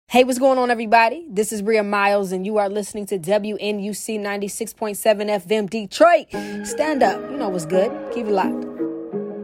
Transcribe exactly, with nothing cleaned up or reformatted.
Hey, what's going on, everybody? This is Bria Miles, and you are listening to W N U C ninety-six point seven F M Detroit. Stand up. You know what's good. Keep it locked.